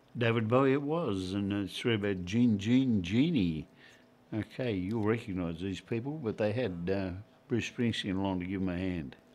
David Bowie it was, and it's really about Genie. Okay, you'll recognise these people, but they had Bruce Springsteen along to give them a hand.